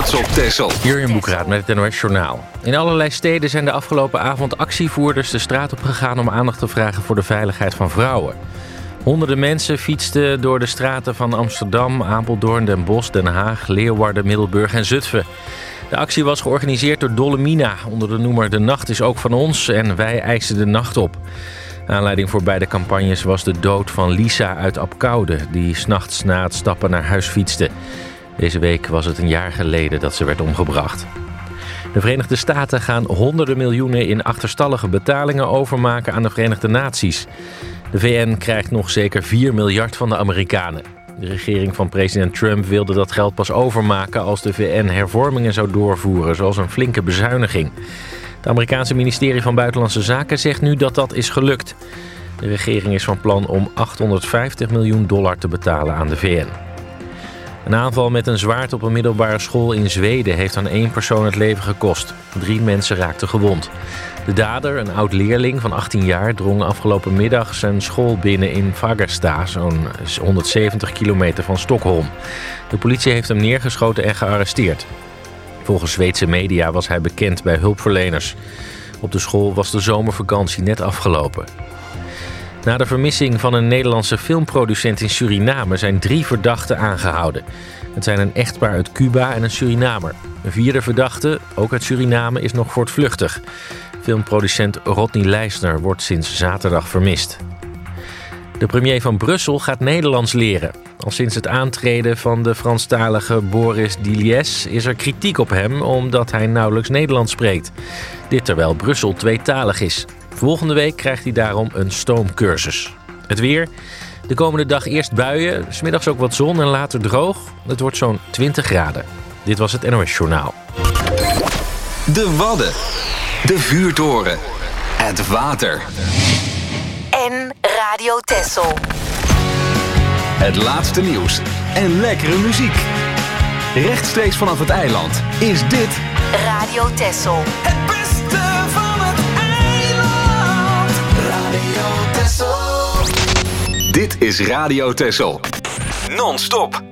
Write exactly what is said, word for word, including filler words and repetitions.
trots op Texel. Jurjen Boekraat met het N O S Journaal. In allerlei steden zijn de afgelopen avond actievoerders de straat op gegaan om aandacht te vragen voor de veiligheid van vrouwen. Honderden mensen fietsten door de straten van Amsterdam, Apeldoorn, Den Bosch, Den Haag, Leeuwarden, Middelburg en Zutphen. De actie was georganiseerd door Dollemina onder de noemer De Nacht is ook van ons en wij eisen de nacht op. Aanleiding voor beide campagnes was de dood van Lisa uit Abcoude, die 's nachts na het stappen naar huis fietste. Deze week was het een jaar geleden dat ze werd omgebracht. De Verenigde Staten gaan honderden miljoenen in achterstallige betalingen overmaken aan de Verenigde Naties. De V N krijgt nog zeker vier miljard van de Amerikanen. De regering van president Trump wilde dat geld pas overmaken als de V N hervormingen zou doorvoeren, zoals een flinke bezuiniging. Het Amerikaanse ministerie van Buitenlandse Zaken zegt nu dat dat is gelukt. De regering is van plan om achthonderdvijftig miljoen dollar te betalen aan de V N. Een aanval met een zwaard op een middelbare school in Zweden heeft aan één persoon het leven gekost. Drie mensen raakten gewond. De dader, een oud-leerling van achttien jaar, drong afgelopen middag zijn school binnen in Fagersta, zo'n honderdzeventig kilometer van Stockholm. De politie heeft hem neergeschoten en gearresteerd. Volgens Zweedse media was hij bekend bij hulpverleners. Op de school was de zomervakantie net afgelopen. Na de vermissing van een Nederlandse filmproducent in Suriname zijn drie verdachten aangehouden. Het zijn een echtpaar uit Cuba en een Surinamer. Een vierde verdachte, ook uit Suriname, is nog voortvluchtig. Filmproducent Rodney Leisner wordt sinds zaterdag vermist. De premier van Brussel gaat Nederlands leren. Al sinds het aantreden van de Franstalige Boris Diliès is er kritiek op hem omdat hij nauwelijks Nederlands spreekt. Dit terwijl Brussel tweetalig is. Volgende week krijgt hij daarom een stoomcursus. Het weer. De komende dag eerst buien, 's middags ook wat zon en later droog. Het wordt zo'n twintig graden. Dit was het N O S Journaal. De Wadden. De vuurtoren. Het water. En Radio Texel. Het laatste nieuws en lekkere muziek. Rechtstreeks vanaf het eiland is dit Radio Texel. Het beste van het eiland. Radio Texel. Dit is Radio Texel. Non-stop.